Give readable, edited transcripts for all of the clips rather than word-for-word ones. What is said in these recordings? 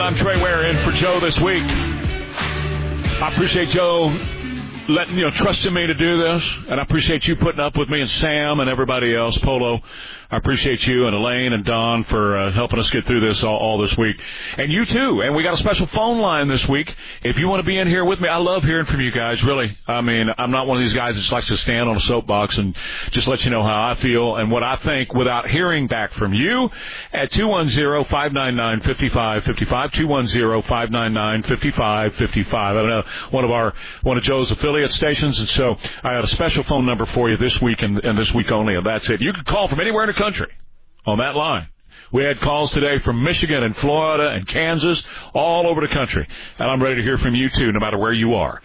I'm Trey Ware in for Joe this week. I appreciate Joe trusting me to do this, and I appreciate you putting up with me and Sam and everybody else. Polo, I appreciate you and Elaine and Don for helping us get through this all this week. And you too. And we got a special phone line this week. If you want to be in here with me, I love hearing from you guys, really. I mean, I'm not one of these guys that just likes to stand on a soapbox and just let you know how I feel and what I think without hearing back from you at 210-599-5555, 210-599-5555. I don't know, one of Joe's affiliate stations, and so I got a special phone number for you this week and this week only, and that's it. You can call from anywhere in the country on that line. We had calls today from Michigan and Florida and Kansas, all over the country. And I'm ready to hear from you, too, no matter where you are.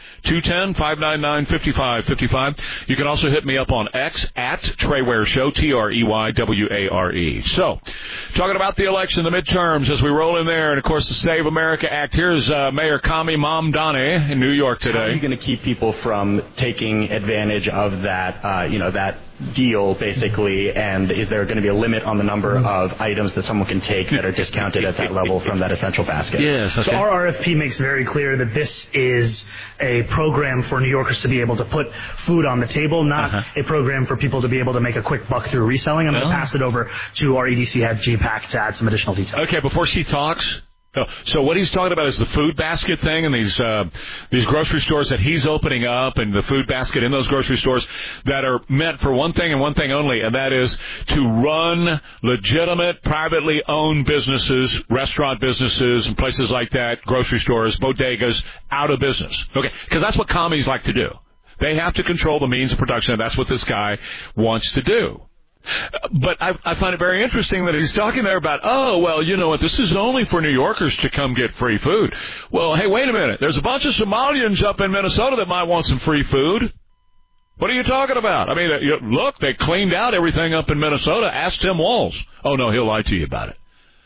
210-599-5555. You can also hit me up on X at Trey Ware Show, TREYWARE. So, talking about the election, the midterms, as we roll in there, and, of course, the Save America Act. Here's Mayor Kami Mamdani in New York today. How are you going to keep people from taking advantage of that, that deal, basically, and is there going to be a limit on the number of items that someone can take that are discounted at that level from that essential basket? Yes. Okay. So our RFP makes very clear that this is a program for New Yorkers to be able to put food on the table, not a program for people to be able to make a quick buck through reselling. I'm going to pass it over to our EDC head, G-Pack, to add some additional details. Okay, before she talks... So what he's talking about is the food basket thing and these grocery stores that he's opening up and the food basket in those grocery stores that are meant for one thing and one thing only, and that is to run legitimate, privately owned businesses, restaurant businesses and places like that, grocery stores, bodegas, out of business. Okay, because that's what commies like to do. They have to control the means of production, and that's what this guy wants to do. But I find it very interesting that he's talking there about, you know what, this is only for New Yorkers to come get free food. Well, hey, wait a minute. There's a bunch of Somalians up in Minnesota that might want some free food. What are you talking about? I mean, look, they cleaned out everything up in Minnesota. Ask Tim Walz. Oh, no, he'll lie to you about it.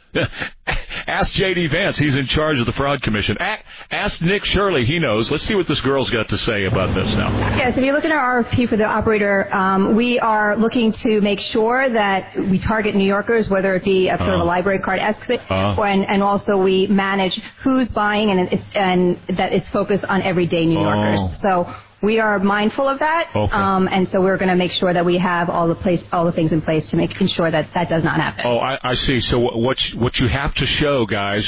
Ask J.D. Vance. He's in charge of the Fraud Commission. Ask Nick Shirley. He knows. Let's see what this girl's got to say about this now. Yes, if you look at our RFP for the operator, we are looking to make sure that we target New Yorkers, whether it be a sort of a library card exit, and also we manage who's buying and that is focused on everyday New Yorkers. So we are mindful of that, and so we're going to make sure that we have all the things in place to ensure that that does not happen. Oh, I see. So what you have to show, guys,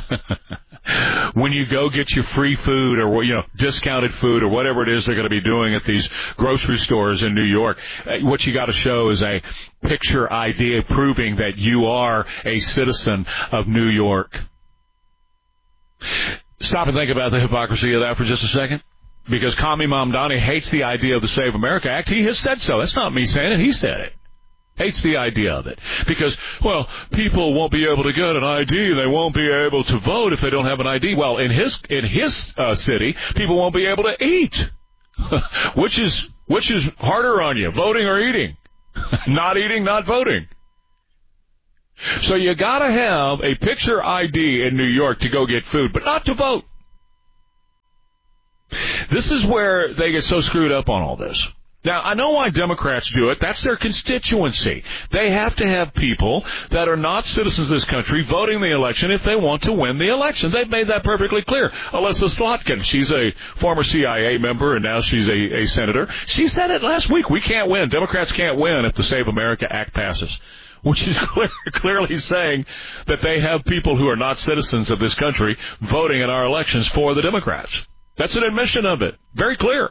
when you go get your free food or discounted food or whatever it is they're going to be doing at these grocery stores in New York, what you got to show is a picture ID proving that you are a citizen of New York. Stop and think about the hypocrisy of that for just a second. Because Kami Mamdani hates the idea of the Save America Act. He has said so. That's not me saying it. He said it. Hates the idea of it. Because, people won't be able to get an ID. They won't be able to vote if they don't have an ID. Well, in his city, people won't be able to eat. Which is harder on you, voting or eating? Not eating, not voting. So you got to have a picture ID in New York to go get food, but not to vote. This is where they get so screwed up on all this. Now, I know why Democrats do it. That's their constituency. They have to have people that are not citizens of this country voting the election if they want to win the election. They've made that perfectly clear. Alyssa Slotkin, she's a former CIA member, and now she's a senator. She said it last week. We can't win. Democrats can't win if the Save America Act passes, which is clearly saying that they have people who are not citizens of this country voting in our elections for the Democrats. That's an admission of it. Very clear.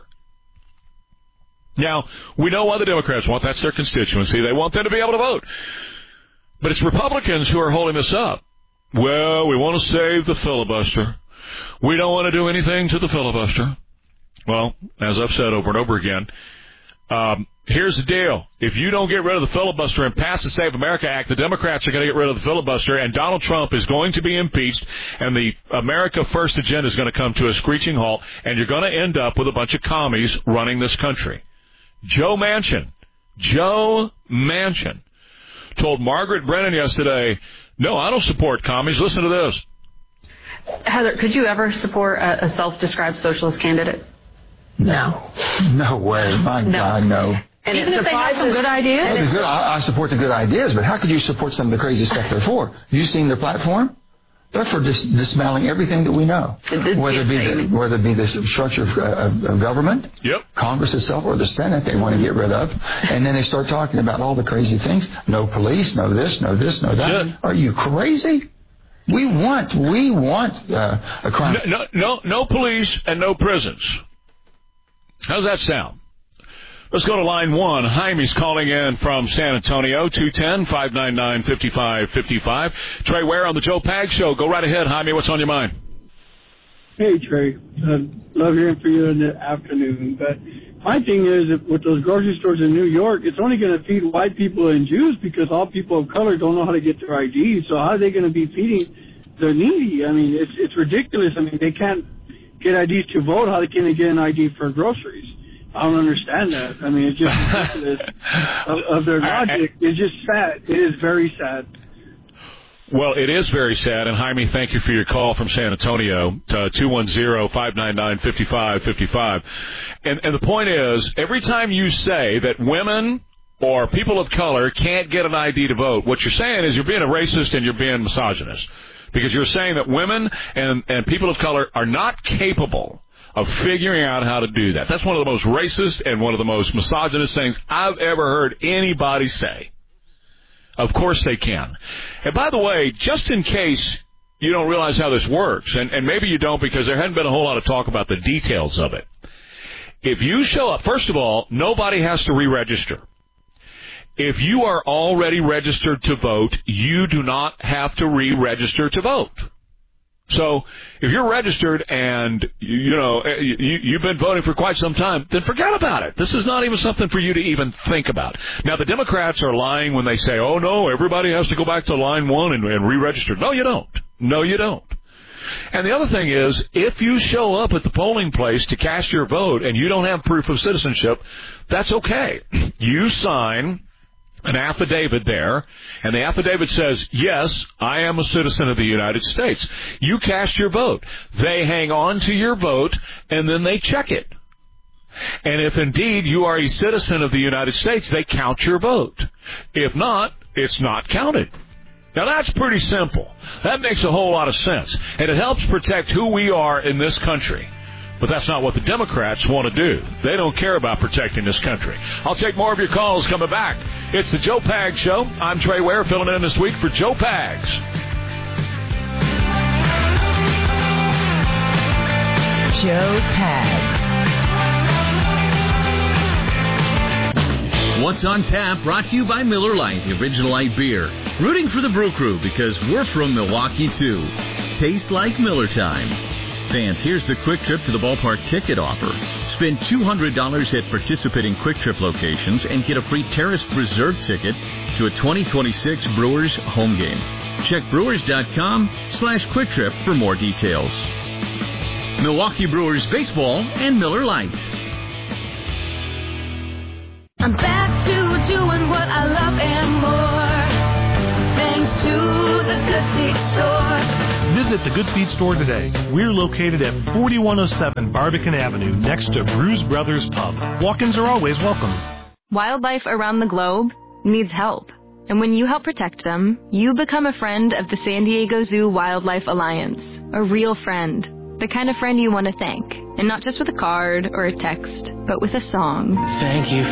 Now, we know why the Democrats want. That's their constituency. They want them to be able to vote. But it's Republicans who are holding this up. Well, we want to save the filibuster. We don't want to do anything to the filibuster. Well, as I've said over and over again, here's the deal. If you don't get rid of the filibuster and pass the Save America Act, the Democrats are going to get rid of the filibuster, and Donald Trump is going to be impeached, and the America First agenda is going to come to a screeching halt, and you're going to end up with a bunch of commies running this country. Joe Manchin told Margaret Brennan yesterday, no, I don't support commies. Listen to this. Heather, could you ever support a self-described socialist candidate? No. No way. My God, no. And even if they have some good ideas? I support the good ideas, but how could you support some of the crazy stuff they're for? Have you seen their platform? They're for dismantling everything that we know, whether it be the structure of government, Congress itself, or the Senate they want to get rid of. And then they start talking about all the crazy things. No police, no this, no that. Are you crazy? We want a crime. No police and no prisons. How's that sound? Let's go to line one. Jaime's calling in from San Antonio, 210-599-5555. Trey Ware on the Joe Pags Show. Go right ahead, Jaime. What's on your mind? Hey, Trey. Love hearing from you in the afternoon. But my thing is, with those grocery stores in New York, it's only going to feed white people and Jews because all people of color don't know how to get their IDs. So how are they going to be feeding the needy? I mean, it's ridiculous. I mean, they can't get IDs to vote. How can they get an ID for groceries? I don't understand that. I mean, it's just ridiculous of their logic. It's just sad. It is very sad. Well, it is very sad, and Jaime, thank you for your call from San Antonio to 210-599-5555. And the point is, every time you say that women or people of color can't get an ID to vote, what you're saying is you're being a racist and you're being misogynist, because you're saying that women and people of color are not capable of figuring out how to do that. That's one of the most racist and one of the most misogynist things I've ever heard anybody say. Of course they can. And by the way, just in case you don't realize how this works, and maybe you don't because there hadn't been a whole lot of talk about the details of it. If you show up, first of all, nobody has to re-register. If you are already registered to vote, you do not have to re-register to vote. So if you're registered and, you've been voting for quite some time, then forget about it. This is not even something for you to even think about. Now, the Democrats are lying when they say, oh, no, everybody has to go back to line one and re-register. No, you don't. No, you don't. And the other thing is, if you show up at the polling place to cast your vote and you don't have proof of citizenship, that's okay. You sign an affidavit there, and the affidavit says, yes, I am a citizen of the United States. You cast your vote. They hang on to your vote, and then they check it. And if indeed you are a citizen of the United States, they count your vote. If not, it's not counted. Now, that's pretty simple. That makes a whole lot of sense, and it helps protect who we are in this country. But that's not what the Democrats want to do. They don't care about protecting this country. I'll take more of your calls coming back. It's the Joe Pags Show. I'm Trey Ware, filling in this week for Joe Pags. Joe Pags. What's on Tap, brought to you by Miller Lite, the original light beer. Rooting for the Brew Crew because we're from Milwaukee, too. Taste like Miller time. Fans, here's the Quick Trip to the Ballpark ticket offer. Spend $200 at participating Quick Trip locations and get a free Terrace Preserve ticket to a 2026 Brewers home game. Check Brewers.com/Quick Trip for more details. Milwaukee Brewers Baseball and Miller Lite. I'm back to doing what I love and more, thanks to the Good Feet Store. Visit the Good Feet Store today. We're located at 4107 Barbican Avenue, next to Brews Brothers Pub. Walk-ins are always welcome. Wildlife around the globe needs help. And when you help protect them, you become a friend of the San Diego Zoo Wildlife Alliance. A real friend. The kind of friend you want to thank. And not just with a card or a text, but with a song. Thank you